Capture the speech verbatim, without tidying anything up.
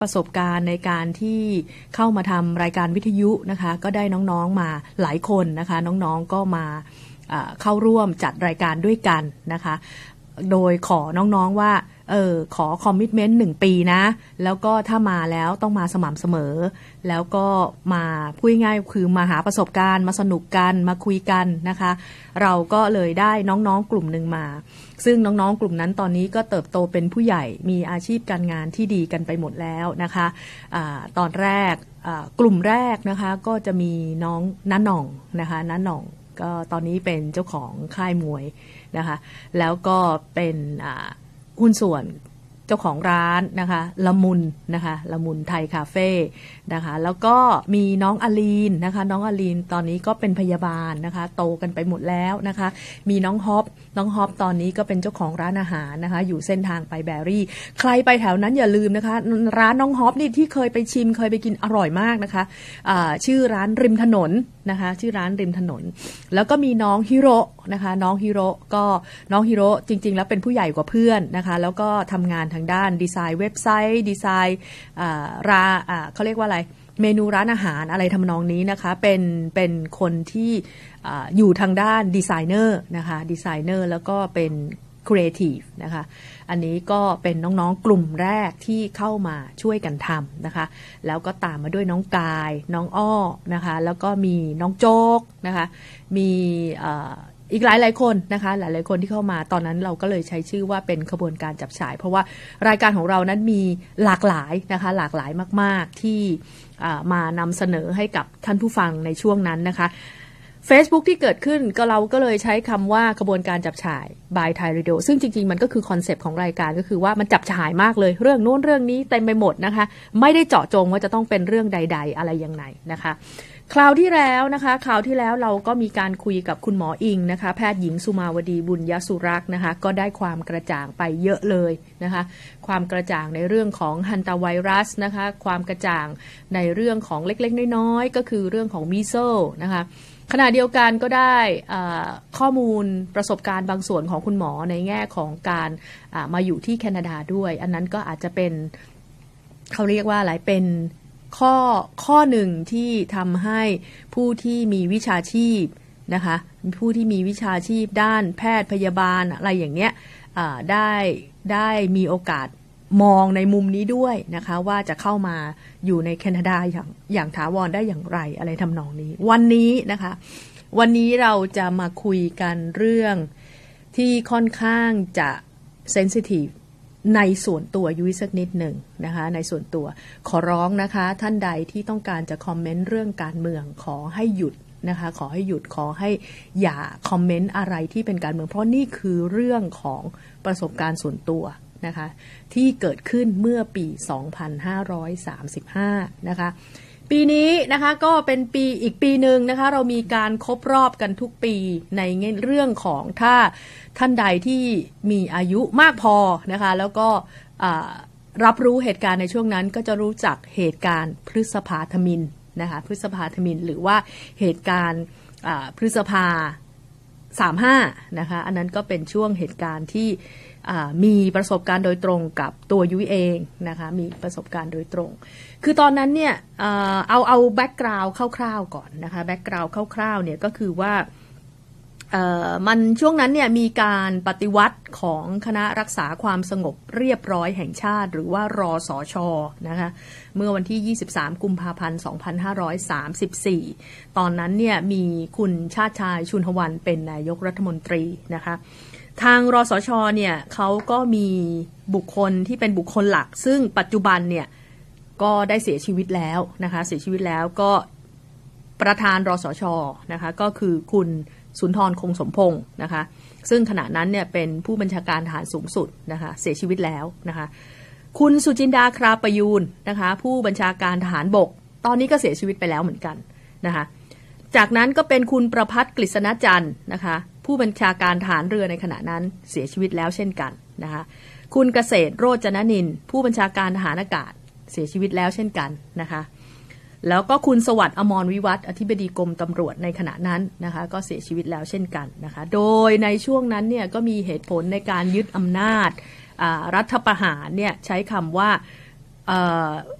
ประสบการณ์ในการที่เข้ามาทำรายการวิทยุนะคะก็ได้น้องๆมาหลายคนนะคะน้องๆก็มาเข้าร่วมจัดรายการด้วยกันนะคะโดยขอน้องๆว่าเออขอคอมมิตเมนต์หนึ่งปีนะแล้วก็ถ้ามาแล้วต้องมาสม่ำเสมอแล้วก็มาพูดง่ายๆคือมาหาประสบการณ์มาสนุกกันมาคุยกันนะคะเราก็เลยได้น้องๆกลุ่มหนึ่งมาซึ่งน้องๆกลุ่มนั้นตอนนี้ก็เติบโตเป็นผู้ใหญ่มีอาชีพการงานที่ดีกันไปหมดแล้วนะคะอะตอนแรกกลุ่มแรกนะคะก็จะมีน้องน้าหน่องนะคะน้าหน่องก็ตอนนี้เป็นเจ้าของค่ายมวยนะคะแล้วก็เป็นหุ้นส่วนเจ้าของร้านนะคะละมุนนะคะละมุนไทยคาเฟ่นะคะแล้วก็มีน้องอลีนนะคะน้องอลีนตอนนี้ก็เป็นพยาบาลนะคะโตกันไปหมดแล้วนะคะมีน้องฮอปน้องฮอปตอนนี้ก็เป็นเจ้าของร้านอาหารนะคะอยู่เส้นทางไปแบรี่ใครไปแถวนั้นอย่าลืมนะคะร้านน้องฮอปนี่ที่เคยไปชิมเคยไปกินอร่อยมากนะคะะชื่อร้านริมถนนนะคะชื่อร้านริมถนนแล้วก็มีน้องฮิโร่นะคะน้องฮิโร่ก็น้องฮิโร่จริงๆแล้วเป็นผู้ใหญ่กว่าเพื่อนนะคะแล้วก็ทำงานทางด้านดีไซน์เว็บไซต์ดีไซน์ร้านเขาเรียกว่าอะไรเมนูร้านอาหารอะไรทำนองนี้นะคะเป็นเป็นคนที่อยู่ทางด้านดีไซเนอร์นะคะดีไซเนอร์แล้วก็เป็นครีเอทีฟนะคะอันนี้ก็เป็นน้องๆกลุ่มแรกที่เข้ามาช่วยกันทำนะคะแล้วก็ตามมาด้วยน้องกายน้องอ้อนะคะแล้วก็มีน้องโจ๊กนะคะมีอีกหลายหลายคนนะคะหลายหลายคนที่เข้ามาตอนนั้นเราก็เลยใช้ชื่อว่าเป็นขบวนการจับฉ่ายเพราะว่ารายการของเรานั้นมีหลากหลายนะคะหลากหลายมากๆที่มานำเสนอให้กับท่านผู้ฟังในช่วงนั้นนะคะ Facebook ที่เกิดขึ้นก็เราก็เลยใช้คำว่าขบวนการจับฉ่าย by Thai Radio ซึ่งจริงๆมันก็คือคอนเซปต์ของรายการก็คือว่ามันจับฉ่ายมากเลยเรื่องโน้นเรื่องนี้เต็มไปหมดนะคะไม่ได้เจาะจงว่าจะต้องเป็นเรื่องใดๆอะไรยังไงนะคะคราวที่แล้วนะคะคราวที่แล้วเราก็มีการคุยกับคุณหมออิงนะคะแพทย์หญิงสุมาวดีบุญยสุรักษ์นะคะก็ได้ความกระจ่างไปเยอะเลยนะคะความกระจ่างในเรื่องของฮันตาไวรัสนะคะความกระจ่างในเรื่องของเล็กๆน้อยๆก็คือเรื่องของมีเซิลนะคะขณะเดียวกันก็ได้ข้อมูลประสบการณ์บางส่วนของคุณหมอในแง่ของการมาอยู่ที่แคนาดาด้วยอันนั้นก็อาจจะเป็นเขาเรียกว่าอะไรเป็นข้อข้อหนึ่งที่ทำให้ผู้ที่มีวิชาชีพนะคะผู้ที่มีวิชาชีพด้านแพทย์พยาบาลอะไรอย่างเนี้ยได้ได้มีโอกาสมองในมุมนี้ด้วยนะคะว่าจะเข้ามาอยู่ในแคนาดาอย่างอย่างถาวรได้อย่างไรอะไรทำนองนี้วันนี้นะคะวันนี้เราจะมาคุยกันเรื่องที่ค่อนข้างจะเซนซิทีฟในส่วนตัวยุ้ยสักนิดหนึ่งนะคะในส่วนตัวขอร้องนะคะท่านใดที่ต้องการจะคอมเมนต์เรื่องการเมืองขอให้หยุดนะคะขอให้หยุดขอให้อย่าคอมเมนต์อะไรที่เป็นการเมืองเพราะนี่คือเรื่องของประสบการณ์ส่วนตัวนะคะที่เกิดขึ้นเมื่อปีสองพันห้าร้อยสามสิบห้านะคะปีนี้นะคะก็เป็นปีอีกปีหนึ่งนะคะเรามีการครบรอบกันทุกปีในเรื่องของถ้าท่านใดที่มีอายุมากพอนะคะแล้วก็รับรู้เหตุการณ์ในช่วงนั้นก็จะรู้จักเหตุการณ์พฤษภาธมิฬนะคะพฤษภาธมิฬหรือว่าเหตุการณ์พฤษภาสามสิบห้านะคะอันนั้นก็เป็นช่วงเหตุการณ์ที่มีประสบการณ์โดยตรงกับตัวยุ้ยเองนะคะมีประสบการณ์โดยตรงคือตอนนั้นเนี่ยเอาเอาแบ็กกราวด์คร่าวๆก่อนนะคะแบ็กกราวด์คร่าวๆเนี่ยก็คือว่ามันช่วงนั้นเนี่ยมีการปฏิวัติของคณะรักษาความสงบเรียบร้อยแห่งชาติหรือว่ารสช.นะคะเมื่อวันที่ยี่สิบสามกุมภาพันธ์สองพันห้าร้อยสามสิบสี่ตอนนั้นเนี่ยมีคุณชาติชายชุนหวันเป็นนายกรัฐมนตรีนะคะทางรสช.เนี่ยเขาก็มีบุคคลที่เป็นบุคคลหลักซึ่งปัจจุบันเนี่ยก็ได้เสียชีวิตแล้วนะคะเสียชีวิตแล้วก็ประธานรสช.นะคะก็คือคุณสุนทรคงสมพงษ์นะคะซึ่งขณะนั้นเนี่ยเป็นผู้บัญชาการทหารสูงสุดนะคะเสียชีวิตแล้วนะคะคุณสุจินดาคราประยูรนะคะผู้บัญชาการทหารบกตอนนี้ก็เสียชีวิตไปแล้วเหมือนกันนะคะจากนั้นก็เป็นคุณประภัสกฤษณจันทร์นะคะผู้บัญชาการทหารเรือในขณะนั้นเสียชีวิตแล้วเช่นกันนะคะคุณเกษตรโรจนนินทร์ผู้บัญชาการทหารอากาศเสียชีวิตแล้วเช่นกันนะคะแล้วก็คุณสวัสดิ์อมรวิวัฒน์อธิบดีกรมตำรวจในขณะนั้นนะคะก็เสียชีวิตแล้วเช่นกันนะคะโดยในช่วงนั้นเนี่ยก็มีเหตุผลในการยึดอำนาจรัฐประหารเนี่ยใช้คำว่าเอ่อ